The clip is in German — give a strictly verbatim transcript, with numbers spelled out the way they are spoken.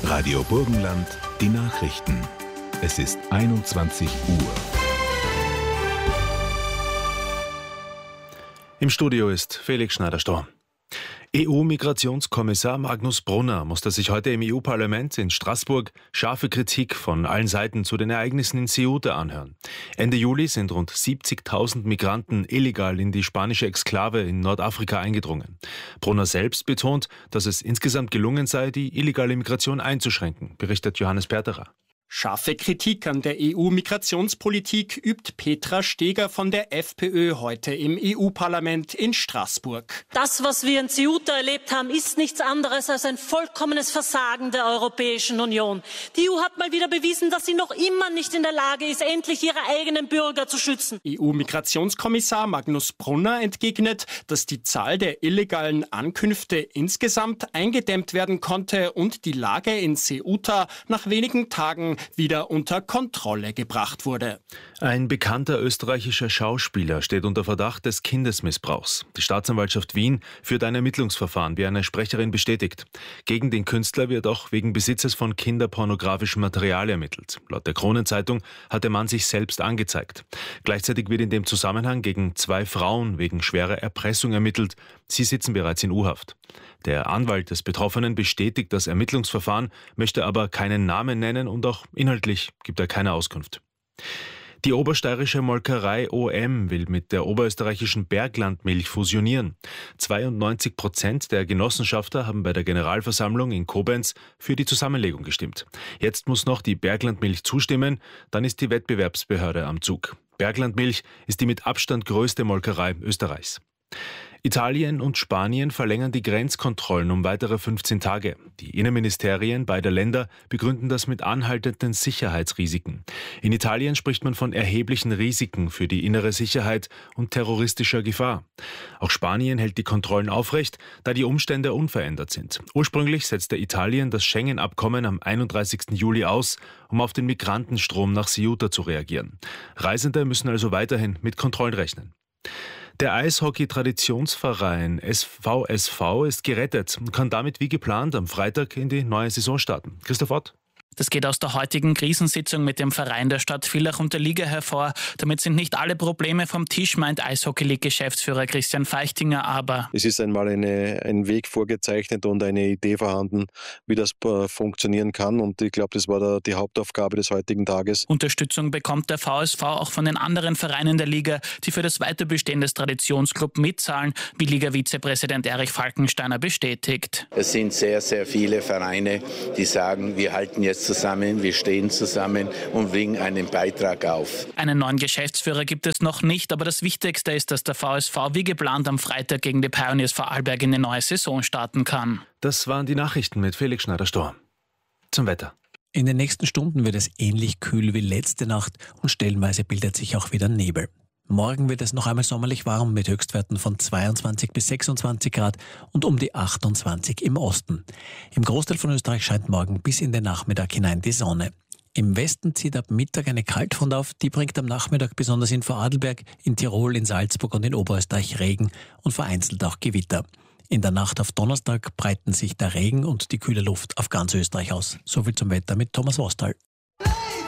Radio Burgenland, die Nachrichten. Es ist einundzwanzig Uhr. Im Studio ist Felix Schneider-Storr. E U-Migrationskommissar Magnus Brunner musste sich heute im E U-Parlament in Straßburg scharfe Kritik von allen Seiten zu den Ereignissen in Ceuta anhören. Ende Juli sind rund siebzigtausend Migranten illegal in die spanische Exklave in Nordafrika eingedrungen. Brunner selbst betont, dass es insgesamt gelungen sei, die illegale Migration einzuschränken, berichtet Johannes Perterer. Scharfe Kritik an der E U-Migrationspolitik übt Petra Steger von der FPÖ heute im E U-Parlament in Straßburg. Das, was wir in Ceuta erlebt haben, ist nichts anderes als ein vollkommenes Versagen der Europäischen Union. Die E U hat mal wieder bewiesen, dass sie noch immer nicht in der Lage ist, endlich ihre eigenen Bürger zu schützen. E U-Migrationskommissar Magnus Brunner entgegnet, dass die Zahl der illegalen Ankünfte insgesamt eingedämmt werden konnte und die Lage in Ceuta nach wenigen Tagen wieder unter Kontrolle gebracht wurde. Ein bekannter österreichischer Schauspieler steht unter Verdacht des Kindesmissbrauchs. Die Staatsanwaltschaft Wien führt ein Ermittlungsverfahren, wie eine Sprecherin bestätigt. Gegen den Künstler wird auch wegen Besitzes von kinderpornografischem Material ermittelt. Laut der Kronenzeitung hat der Mann sich selbst angezeigt. Gleichzeitig wird in dem Zusammenhang gegen zwei Frauen wegen schwerer Erpressung ermittelt. Sie sitzen bereits in U-Haft. Der Anwalt des Betroffenen bestätigt das Ermittlungsverfahren, möchte aber keinen Namen nennen und auch inhaltlich gibt er keine Auskunft. Die obersteirische Molkerei O M will mit der oberösterreichischen Berglandmilch fusionieren. zweiundneunzig Prozent der Genossenschafter haben bei der Generalversammlung in Koblenz für die Zusammenlegung gestimmt. Jetzt muss noch die Berglandmilch zustimmen, dann ist die Wettbewerbsbehörde am Zug. Berglandmilch ist die mit Abstand größte Molkerei Österreichs. Italien und Spanien verlängern die Grenzkontrollen um weitere fünfzehn Tage. Die Innenministerien beider Länder begründen das mit anhaltenden Sicherheitsrisiken. In Italien spricht man von erheblichen Risiken für die innere Sicherheit und terroristischer Gefahr. Auch Spanien hält die Kontrollen aufrecht, da die Umstände unverändert sind. Ursprünglich setzte Italien das Schengen-Abkommen am einunddreißigsten Juli aus, um auf den Migrantenstrom nach Ceuta zu reagieren. Reisende müssen also weiterhin mit Kontrollen rechnen. Der Eishockey-Traditionsverein S V S V ist gerettet und kann damit wie geplant am Freitag in die neue Saison starten. Christoph Ott. Das geht aus der heutigen Krisensitzung mit dem Verein der Stadt Villach und der Liga hervor. Damit sind nicht alle Probleme vom Tisch, meint Eishockey-League-Geschäftsführer Christian Feichtinger, aber es ist einmal eine, ein Weg vorgezeichnet und eine Idee vorhanden, wie das äh, funktionieren kann. Und ich glaube, das war da die Hauptaufgabe des heutigen Tages. Unterstützung bekommt der V S V auch von den anderen Vereinen der Liga, die für das Weiterbestehen des Traditionsclub mitzahlen, wie Liga-Vizepräsident Erich Falkensteiner bestätigt. Es sind sehr, sehr viele Vereine, die sagen, wir halten jetzt zusammen, wir stehen zusammen und bringen einen Beitrag auf. Einen neuen Geschäftsführer gibt es noch nicht, aber das Wichtigste ist, dass der V S V wie geplant am Freitag gegen die Pioneers Vorarlberg in die neue Saison starten kann. Das waren die Nachrichten mit Felix Schneider-Storr. Zum Wetter. In den nächsten Stunden wird es ähnlich kühl wie letzte Nacht und stellenweise bildet sich auch wieder Nebel. Morgen wird es noch einmal sommerlich warm mit Höchstwerten von zweiundzwanzig bis sechsundzwanzig Grad und um die achtundzwanzig im Osten. Im Großteil von Österreich scheint morgen bis in den Nachmittag hinein die Sonne. Im Westen zieht ab Mittag eine Kaltfront auf, die bringt am Nachmittag besonders in Vorarlberg, in Tirol, in Salzburg und in Oberösterreich Regen und vereinzelt auch Gewitter. In der Nacht auf Donnerstag breiten sich der Regen und die kühle Luft auf ganz Österreich aus. Soviel zum Wetter mit Thomas Wostal.